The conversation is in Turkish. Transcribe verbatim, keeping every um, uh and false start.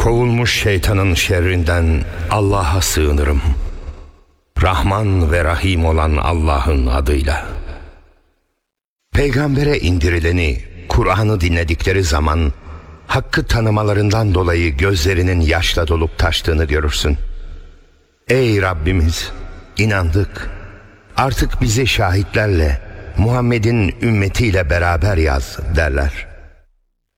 Kovulmuş şeytanın şerrinden Allah'a sığınırım. Rahman ve Rahim olan Allah'ın adıyla. Peygambere indirileni, Kur'an'ı dinledikleri zaman hakkı tanımalarından dolayı gözlerinin yaşla dolup taştığını görürsün. Ey Rabbimiz, inandık. Artık bizi şahitlerle, Muhammed'in ümmetiyle beraber yaz derler.